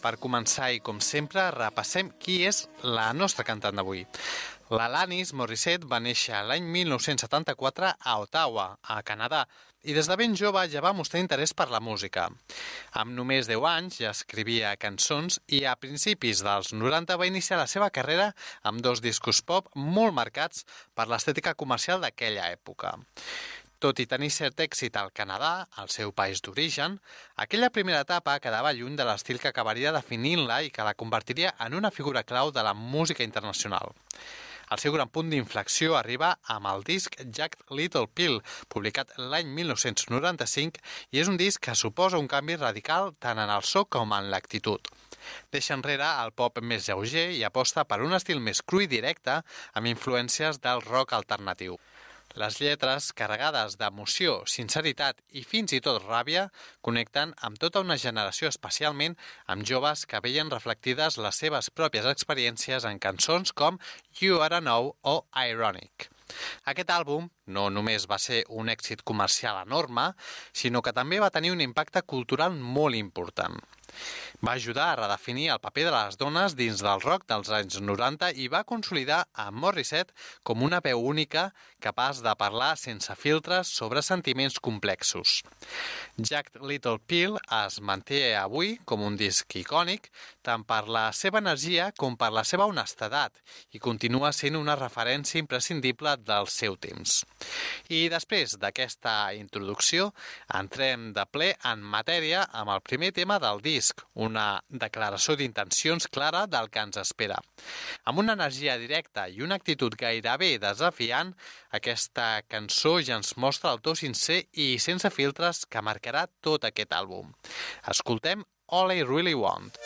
Per començar i, com sempre, repassem qui és la nostra cantant d'avui. L'Alanis Morissette va néixer l'any 1974 a Ottawa, a Canadà, i des de ben jove ja va mostrar interès per la música. Amb només 10 anys ja escrivia cançons i a principis dels 90 va iniciar la seva carrera amb 2 discos pop molt marcats per l'estètica comercial d'aquella època. Tot i tenir cert èxit al Canadà, el seu país d'origen, aquella primera etapa quedava lluny de l'estil que acabaria definint-la i que la convertiria en una figura clau de la música internacional. El seu gran punt d'inflexió arriba amb el disc Jagged Little Pill, publicat l'any 1995, i és un disc que suposa un canvi radical tant en el so com en l'actitud. Deixa enrere el pop més lleuger i aposta per un estil més cru i directe amb influències del rock alternatiu. Les lletres, carregades d'emoció, sinceritat i fins i tot ràbia, connecten amb tota una generació, especialment amb joves que veien reflectides les seves pròpies experiències en cançons com You Oughta Know o Ironic. Aquest àlbum no només va ser un èxit comercial enorme, sinó que també va tenir un impacte cultural molt important. Va ajudar a redefinir el paper de les dones dins del rock dels anys 90 i va consolidar a Morissette com una veu única capaç de parlar sense filtres sobre sentiments complexos. Jagged Little Pill es manté avui com un disc icònic tant per la seva energia com per la seva honestedat i continua sent una referència imprescindible del seu temps. I després d'aquesta introducció entrem de ple en matèria amb el primer tema del disc, una declaració d'intencions clara del que ens espera. Amb una energia directa i una actitud gairebé desafiant, aquesta cançó ja ens mostra el to sincer i sense filtres que marcarà tot aquest àlbum. Escoltem All I Really Want.